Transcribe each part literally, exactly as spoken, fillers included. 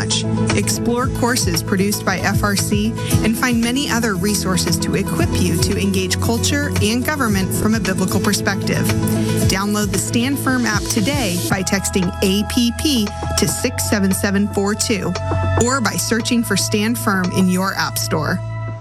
Watch. Explore courses produced by F R C and find many other resources to equip you to engage culture and government from a biblical perspective. Download the Stand Firm app today by texting A P P to six seven seven four two or by searching for Stand Firm in your app store.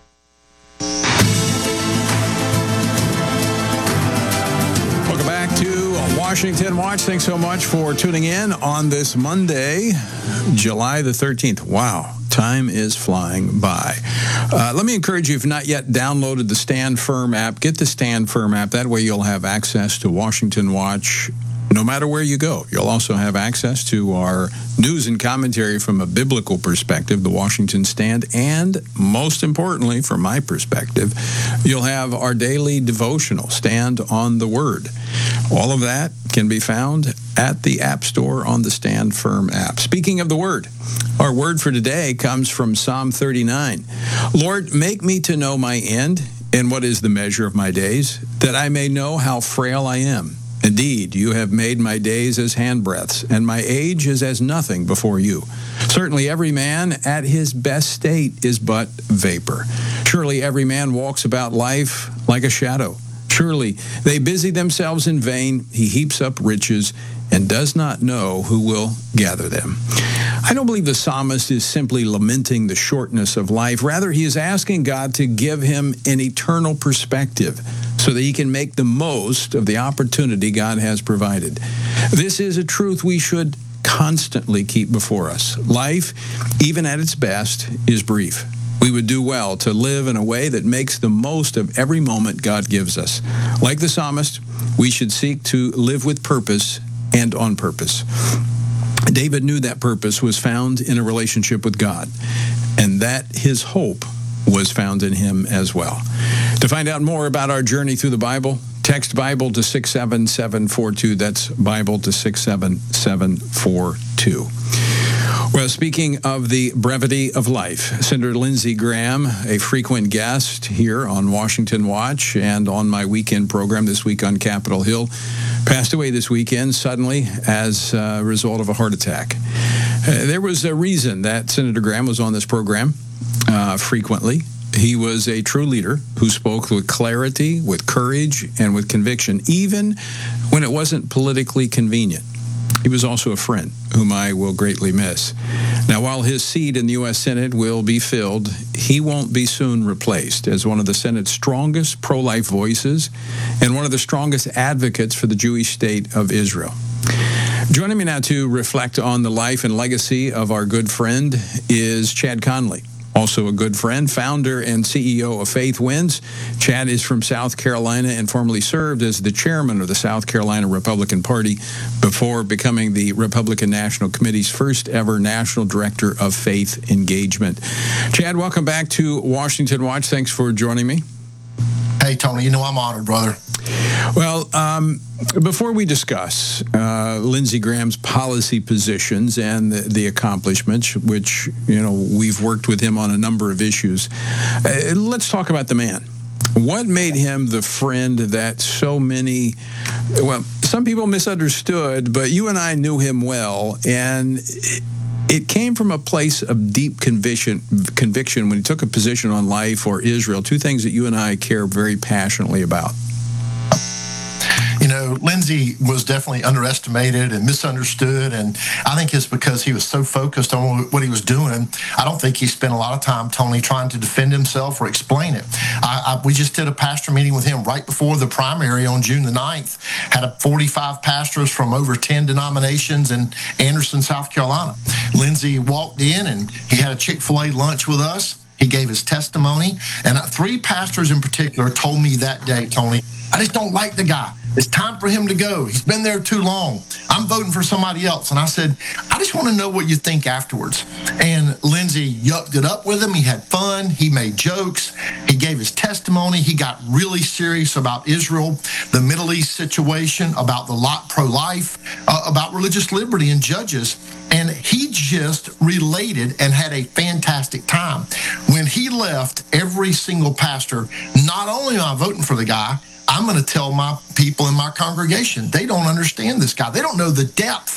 Welcome back to Washington Watch. Thanks so much for tuning in on this Monday, July the thirteenth. Wow, time is flying by. Uh, let me encourage you, if not yet downloaded the Stand Firm app, get the Stand Firm app. That way you'll have access to Washington Watch no matter where you go. You'll also have access to our news and commentary from a biblical perspective, the Washington Stand, and most importantly, from my perspective, you'll have our daily devotional, Stand on the Word. All of that can be found at the App Store on the Stand Firm app. Speaking of the Word, our word for today comes from Psalm thirty-nine. Lord, make me to know my end and what is the measure of my days, that I may know how frail I am. Indeed, you have made my days as handbreadths, and my age is as nothing before you. Certainly every man at his best state is but vapor. Surely every man walks about life like a shadow. Surely they busy themselves in vain. He heaps up riches and does not know who will gather them. I don't believe the psalmist is simply lamenting the shortness of life. Rather, he is asking God to give him an eternal perspective so that he can make the most of the opportunity God has provided. This is a truth we should constantly keep before us. Life, even at its best, is brief. We would do well to live in a way that makes the most of every moment God gives us. Like the psalmist, we should seek to live with purpose and on purpose. David knew that purpose was found in a relationship with God, and that his hope was found in him as well. To find out more about our journey through the Bible, text Bible to six seven seven four two. That's Bible to six seven seven four two. Well, speaking of the brevity of life, Senator Lindsey Graham, a frequent guest here on Washington Watch and on my weekend program this week on Capitol Hill, passed away this weekend suddenly as a result of a heart attack. Uh, there was a reason that Senator Graham was on this program uh, frequently. He was a true leader who spoke with clarity, with courage, and with conviction, even when it wasn't politically convenient. He was also a friend whom I will greatly miss. Now, while his seat in the U S Senate will be filled, he won't be soon replaced as one of the Senate's strongest pro-life voices and one of the strongest advocates for the Jewish state of Israel. Joining me now to reflect on the life and legacy of our good friend is Chad Conley. Also a good friend, founder and C E O of Faith Wins. Chad is from South Carolina and formerly served as the chairman of the South Carolina Republican Party before becoming the Republican National Committee's first ever national director of faith engagement. Chad, welcome back to Washington Watch. Thanks for joining me. Hey, Tony, you know I'm honored, brother. Well, um, before we discuss uh, Lindsey Graham's policy positions and the, the accomplishments, which, you know, we've worked with him on a number of issues, uh, let's talk about the man. What made him the friend that so many, well, some people misunderstood, but you and I knew him well, and it, it came from a place of deep conviction, conviction when he took a position on life or Israel, two things that you and I care very passionately about. You know, Lindsey was definitely underestimated and misunderstood, and I think it's because he was so focused on what he was doing. I don't think he spent a lot of time, Tony, trying to defend himself or explain it. I, I, we just did a pastor meeting with him right before the primary on June the ninth, had a forty-five pastors from over ten denominations in Anderson, South Carolina. Lindsey walked in, and he had a Chick-fil-A lunch with us. He gave his testimony, and three pastors in particular told me that day, Tony, I just don't like the guy. It's time for him to go. He's been there too long. I'm voting for somebody else. And I said, I just want to know what you think afterwards. And Lindsey yucked it up with him. He had fun. He made jokes. He gave his testimony. He got really serious about Israel, the Middle East situation, about the lot pro-life, uh, about religious liberty and judges. And he just related and had a fantastic time. When he left, every single pastor, not only am I voting for the guy, I'm going to tell my people in my congregation, they don't understand this guy. They don't know the depth,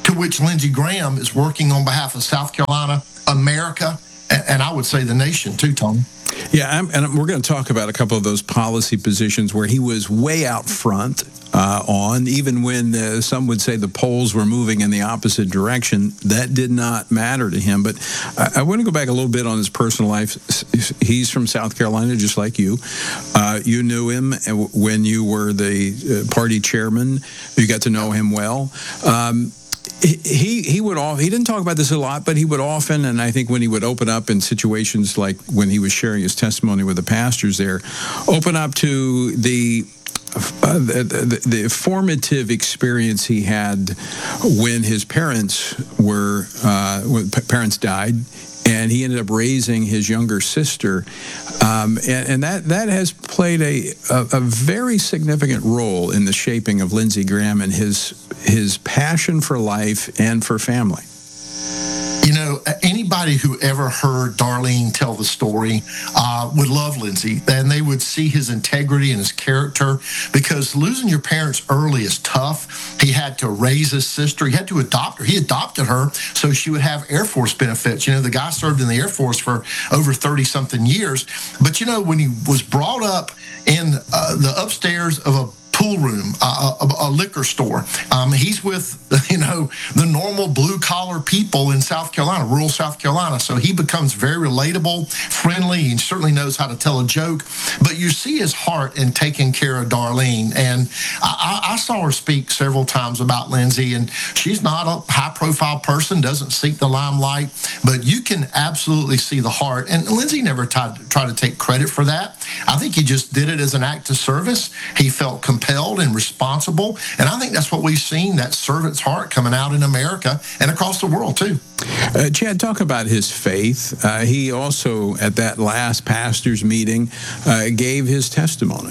to which Lindsey Graham is working on behalf of South Carolina, America, and, and I would say the nation too, Tony. Yeah, I'm, and we're going to talk about a couple of those policy positions where he was way out front uh, on, even when uh, some would say the polls were moving in the opposite direction. That did not matter to him. But I, I want to go back a little bit on his personal life. He's from South Carolina, just like you. Uh, you knew him when you were the party chairman. You got to know him well. Um, He he would all he didn't talk about this a lot, but he would often, and I think when he would open up in situations like when he was sharing his testimony with the pastors there, open up to the uh, the, the, the formative experience he had when his parents were uh, when parents died. And he ended up raising his younger sister, um, and, and that that has played a, a a very significant role in the shaping of Lindsey Graham and his his passion for life and for family. You know, anybody who ever heard Darlene tell the story uh, would love Lindsey, and they would see his integrity and his character, because losing your parents early is tough. He had to raise his sister. He had to adopt her. He adopted her so she would have Air Force benefits. You know, the guy served in the Air Force for over thirty-something years. But, you know, when he was brought up in uh, the upstairs of a pool room, uh, a, a liquor store. Um, he's with, you know, the normal blue-collar people in South Carolina, rural South Carolina. So he becomes very relatable, friendly. He certainly knows how to tell a joke. But you see his heart in taking care of Darlene. And I, I saw her speak several times about Lindsey, and she's not a high-profile person, doesn't seek the limelight, but you can absolutely see the heart. And Lindsey never tried to, tried to take credit for that. I think he just did it as an act of service. He felt compelled and responsible. And I think that's what we've seen, that servant's heart coming out in America and across the world, too. Uh, Chad, talk about his faith. Uh, he also, at that last pastors' meeting, uh, gave his testimony.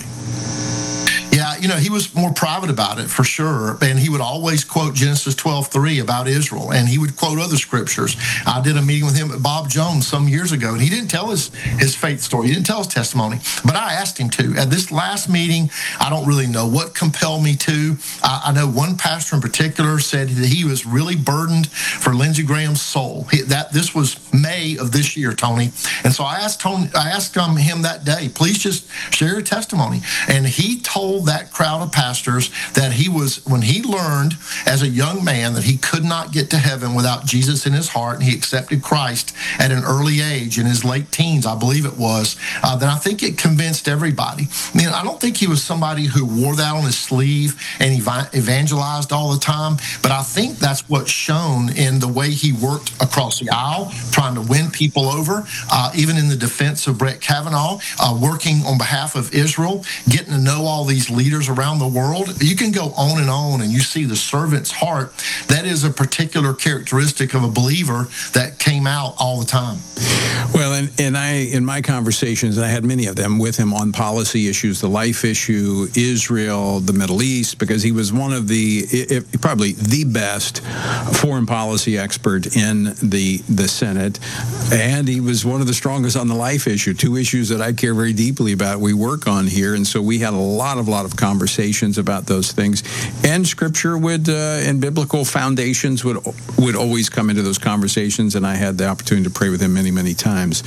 Yeah, you know, he was more private about it, for sure. And he would always quote Genesis twelve three about Israel, and he would quote other scriptures. I did a meeting with him at Bob Jones some years ago, and he didn't tell his, his faith story. He didn't tell his testimony, but I asked him to. At this last meeting, I don't really know what compelled me to. I, I know one pastor in particular said that he was really burdened for Lindsey Graham's soul. He, that This was May of this year, Tony. And so I asked, Tony, I asked um, him that day, please just share your testimony. And he told that crowd of pastors that he was, when he learned as a young man that he could not get to heaven without Jesus in his heart, and he accepted Christ at an early age, in his late teens, I believe it was, uh, then I think it convinced everybody. I mean, I don't think he was somebody who wore that on his sleeve and ev- evangelized all the time, but I think that's what's shown in the way he worked across the aisle, trying to win people over, uh, even in the defense of Brett Kavanaugh, uh, working on behalf of Israel, getting to know all these leaders around the world. You can go on and on, and you see the servant's heart. That is a particular characteristic of a believer that came out all the time. Well, and, and I, in my conversations, I had many of them with him on policy issues, the life issue, Israel, the Middle East, because he was one of the, if, probably the best foreign policy expert in the, the Senate, and he was one of the strongest on the life issue, two issues that I care very deeply about, we work on here, and so we had a lot of, lot of conversations about those things, and Scripture would, uh, and biblical foundations would, would always come into those conversations, and I had the opportunity to pray with him many, many times.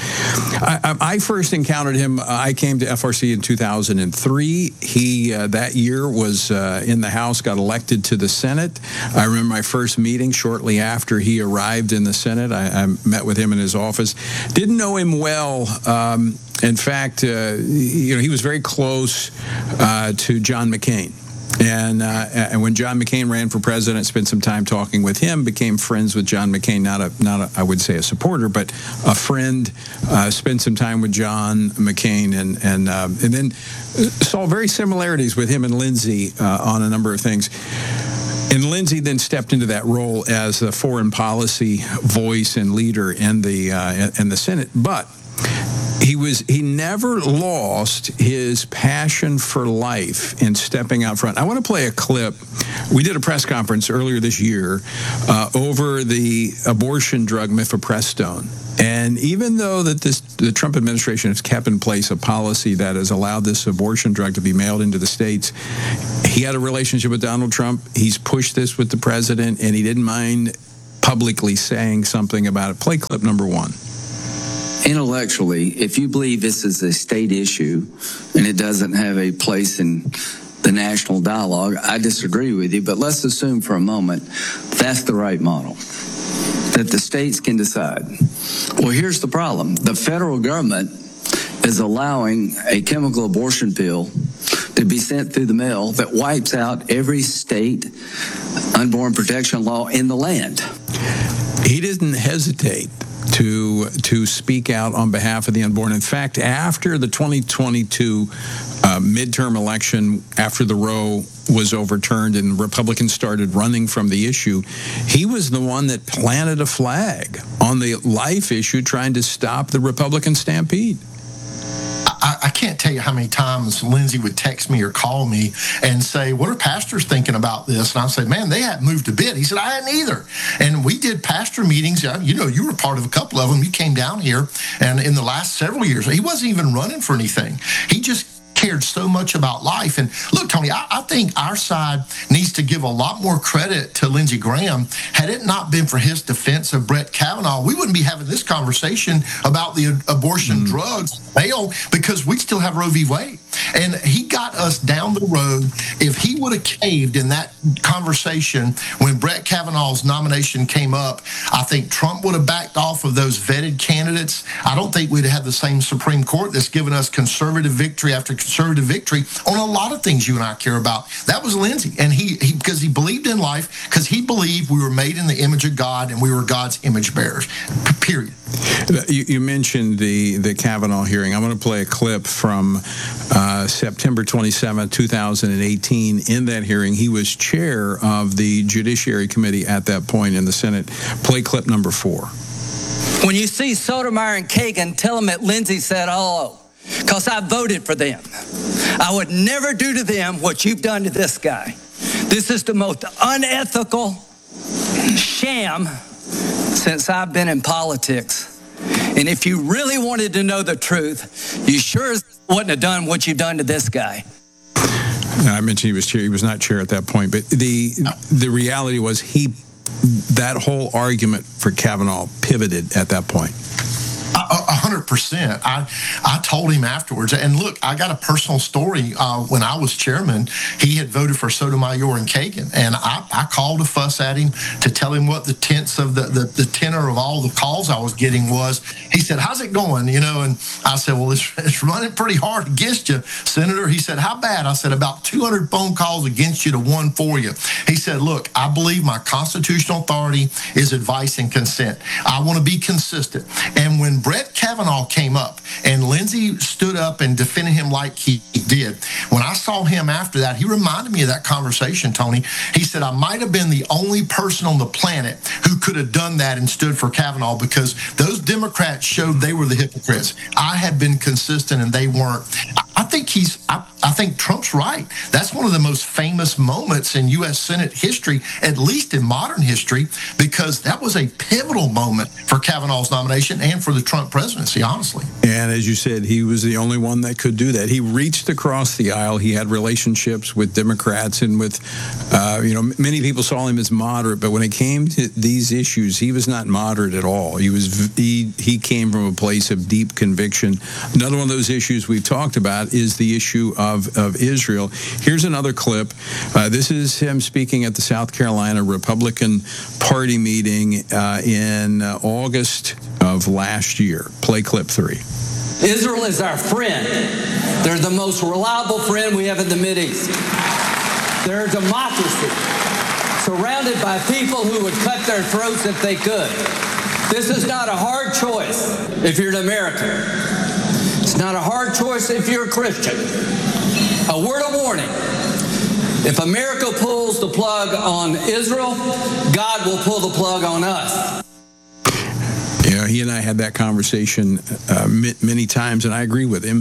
I, I first encountered him, uh, I came to F R C in two thousand three. He, uh, that year, was uh, in the House, got elected to the Senate. I remember my first meeting shortly after he arrived in the Senate. I, I met with him in his office. Didn't know him well. Um, in fact, uh, you know, he was very close uh, to John McCain. And uh, and when John McCain ran for president, spent some time talking with him, became friends with John McCain, not a, not a, I would say a supporter, but a friend, uh, spent some time with John McCain, and and, uh, and then saw very similarities with him and Lindsey uh, on a number of things. And Lindsey then stepped into that role as a foreign policy voice and leader in the uh, in the Senate. But he was he never lost his passion for life in stepping out front. I want to play a clip. We did a press conference earlier this year uh, over the abortion drug mifepristone. And even though that this the Trump administration has kept in place a policy that has allowed this abortion drug to be mailed into the states, he had a relationship with Donald Trump. He's pushed this with the president, and he didn't mind publicly saying something about it. Play clip number one. Intellectually, if you believe this is a state issue and it doesn't have a place in the national dialogue, I disagree with you, but let's assume for a moment that's the right model, that the states can decide. Well, here's the problem. The federal government is allowing a chemical abortion pill to be sent through the mail that wipes out every state unborn protection law in the land. He didn't hesitate to to speak out on behalf of the unborn. In fact, after the twenty twenty-two uh, midterm election, after the Roe was overturned and Republicans started running from the issue, he was the one that planted a flag on the life issue, trying to stop the Republican stampede. I, I can't tell you how many times Lindsey would text me or call me and say, what are pastors thinking about this? And I'd say, man, they hadn't moved a bit. He said, I hadn't either. And we did pastor meetings. You know, you were part of a couple of them. You came down here, and in the last several years, he wasn't even running for anything. He just cared so much about life. And look, Tony, I, I think our side needs to give a lot more credit to Lindsey Graham. Had it not been for his defense of Brett Kavanaugh, we wouldn't be having this conversation about the abortion mm. drugs bail, because we still have Roe v. Wade. And he got us down the road. If he would have caved in that conversation when Brett Kavanaugh's nomination came up, I think Trump would have backed off of those vetted candidates. I don't think we'd have had the same Supreme Court that's given us conservative victory after conservative victory on a lot of things you and I care about. That was Lindsey. And he, he because he believed in life, because he believed we were made in the image of God and we were God's image bearers, period. You, you mentioned the, the Kavanaugh hearing. I'm going to play a clip from uh, September twenty-seventh, two thousand eighteen. In that hearing, he was chair of the Judiciary Committee at that point in the Senate. Play clip number four. When you see Sotomayor and Kagan, tell them that Lindsey said hello, because I voted for them. I would never do to them what you've done to this guy. This is the most unethical sham since I've been in politics. And if you really wanted to know the truth, you sure wouldn't have done what you've done to this guy. I mentioned he was chair. He was not chair at that point, but the the reality was he that whole argument for Kavanaugh pivoted at that point. A hundred percent. I I told him afterwards, and look, I got a personal story. Uh, when I was chairman, he had voted for Sotomayor and Kagan, and I, I called to fuss at him to tell him what the tenets of the, the the tenor of all the calls I was getting was. He said, "How's it going?" You know, and I said, "Well, it's it's running pretty hard against you, Senator." He said, "How bad?" I said, "About two hundred phone calls against you to one for you." He said, "Look, I believe my constitutional authority is advice and consent. I want to be consistent." And when Brett Kavanaugh came up and Lindsey stood up and defended him like he did, when I saw him after that, he reminded me of that conversation, Tony. He said, I might have been the only person on the planet who could have done that and stood for Kavanaugh, because those Democrats showed they were the hypocrites. I had been consistent and they weren't. I think he's, I, I think Trump's right. That's one of the most famous moments in U S Senate history, at least in modern history, because that was a pivotal moment for Kavanaugh's nomination and for the Trump presidency, honestly. And as you said, he was the only one that could do that. He reached across the aisle. He had relationships with Democrats and with, uh, you know, many people saw him as moderate, but when it came to these issues, he was not moderate at all. He was he he came from a place of deep conviction. Another one of those issues we've talked about is the issue of, of Israel. Here's another clip. Uh, this is him speaking at the South Carolina Republican Party meeting uh, in uh, August of last year. Play clip three. Israel is our friend. They're the most reliable friend we have in the Mideast. They're a democracy surrounded by people who would cut their throats if they could. This is not a hard choice if you're an American. It's not a hard choice if you're a Christian. A word of warning. If America pulls the plug on Israel, God will pull the plug on us. You know, he and I had that conversation uh, many times, and I agree with him.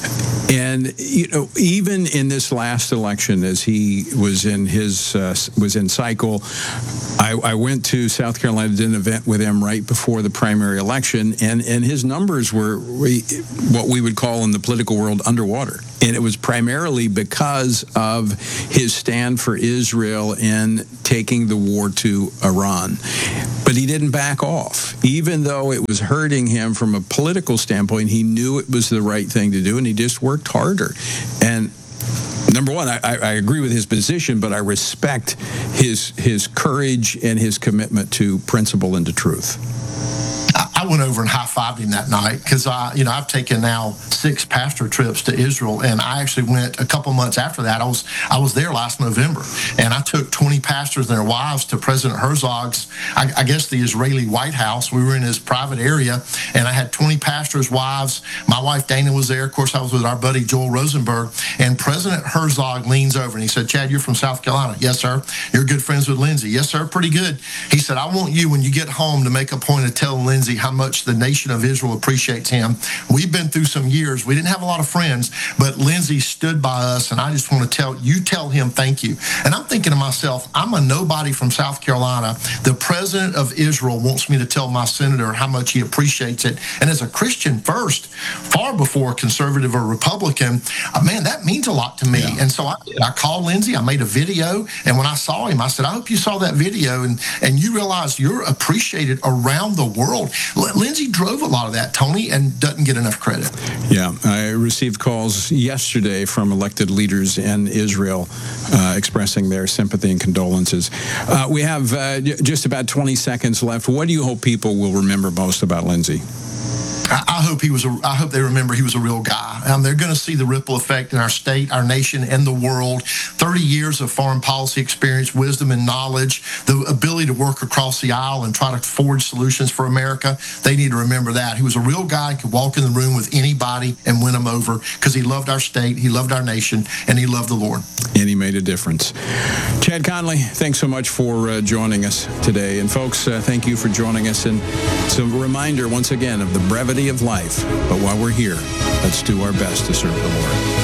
And you know, even in this last election, as he was in his uh, was in cycle, I, I went to South Carolina, did an event with him right before the primary election, and and his numbers were what we would call in the political world underwater. And it was primarily because of his stand for Israel and taking the war to Iran. But he didn't back off. Even though it was hurting him from a political standpoint, he knew it was the right thing to do, and he just worked harder. And number one, I, I agree with his position, but I respect his his courage and his commitment to principle and to truth. I went over and high-fived him that night because I, you know, I've taken now six pastor trips to Israel, and I actually went a couple months after that. I was I was there last November, and I took twenty pastors and their wives to President Herzog's, I, I guess the Israeli White House. We were in his private area, and I had twenty pastors' wives. My wife Dana was there. Of course, I was with our buddy Joel Rosenberg, and President Herzog leans over and he said, "Chad, you're from South Carolina." "Yes, sir." "You're good friends with Lindsey." "Yes, sir." "Pretty good." He said, "I want you, when you get home, to make a point of telling Lindsey how much the nation of Israel appreciates him. We've been through some years. We didn't have a lot of friends, but Lindsey stood by us, and I just want to tell you, tell him thank you." And I'm thinking to myself, I'm a nobody from South Carolina. The president of Israel wants me to tell my senator how much he appreciates it. And as a Christian first, far before conservative or Republican, uh, man, that means a lot to me. Yeah. And so I, I called Lindsey. I made a video, and when I saw him, I said, "I hope you saw that video, and, and you realize you're appreciated around the world." Lindsey drove a lot of that, Tony, and doesn't get enough credit. Yeah, I received calls yesterday from elected leaders in Israel uh, expressing their sympathy and condolences. Uh, we have uh, just about twenty seconds left. What do you hope people will remember most about Lindsey? I hope he was. A, I hope they remember he was a real guy. Um, they're going to see the ripple effect in our state, our nation, and the world. thirty years of foreign policy experience, wisdom, and knowledge, the ability to work across the aisle and try to forge solutions for America. They need to remember that. He was a real guy, could walk in the room with anybody and win them over because he loved our state, he loved our nation, and he loved the Lord. And he made a difference. Chad Conley, thanks so much for uh, joining us today. And folks, uh, thank you for joining us. And it's a reminder, once again, of the brevity of life. But while we're here, let's do our best to serve the Lord.